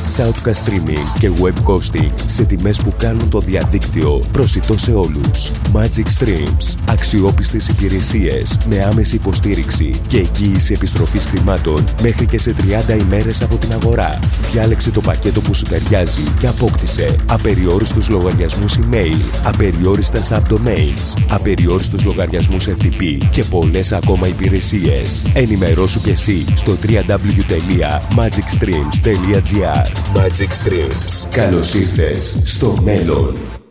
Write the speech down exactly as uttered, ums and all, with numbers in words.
Shoutcast streaming και web hosting σε τιμές που κάνουν το διαδίκτυο προσιτό σε όλους. Magic Streams. Αξιόπιστες υπηρεσίες με άμεση υποστήριξη και εγγύηση επιστροφής χρημάτων μέχρι και σε τριάντα ημέρες από την αγορά. Διάλεξε το πακέτο που σου ταιριάζει και απόκτησε απεριόριστους λογαριασμούς email, απεριόριστα subdomains, απεριόριστους λογαριασμούς εφ τι πι και πολλές ακόμα υπηρεσίες. Ενημερώσου και εσύ στο double-u double-u double-u τελεία magic streams τελεία gr. Magic Streams. Καλώς ήρθες στο μέλλον.